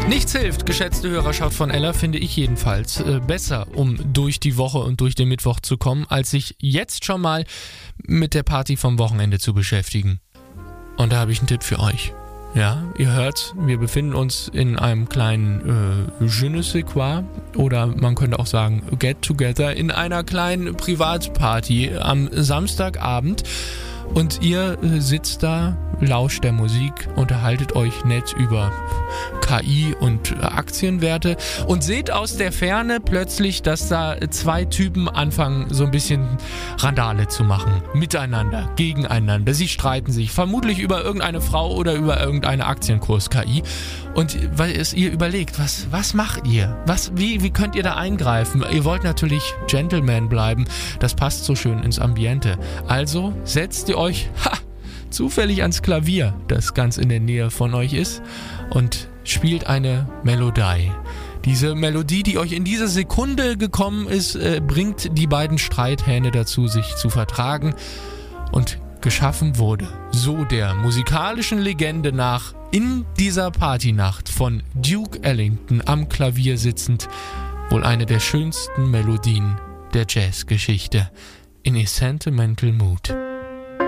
Nichts hilft, geschätzte Hörerschaft von Ella, finde ich jedenfalls, besser, um durch die Woche und durch den Mittwoch zu kommen, als sich jetzt schon mal mit der Party vom Wochenende zu beschäftigen. Und da habe ich einen Tipp für euch. Ja, ihr hört, wir befinden uns in einem kleinen Je ne sais quoi, oder man könnte auch sagen Get Together, in einer kleinen Privatparty am Samstagabend. Und ihr sitzt da, lauscht der Musik, unterhaltet euch nett über KI und Aktienwerte und seht aus der Ferne plötzlich, dass da zwei Typen anfangen, so ein bisschen Randale zu machen. Miteinander, gegeneinander. Sie streiten sich, vermutlich über irgendeine Frau oder über irgendeine Aktienkurs-KI. Und weil ihr überlegt, was macht ihr? Wie könnt ihr da eingreifen? Ihr wollt natürlich Gentleman bleiben. Das passt so schön ins Ambiente. Also setzt ihr euch zufällig ans Klavier, das ganz in der Nähe von euch ist, und spielt eine Melodie. Diese Melodie, die euch in dieser Sekunde gekommen ist, bringt die beiden Streithähne dazu, sich zu vertragen, und geschaffen wurde, so der musikalischen Legende nach, in dieser Partynacht von Duke Ellington am Klavier sitzend, wohl eine der schönsten Melodien der Jazzgeschichte, in A Sentimental Mood.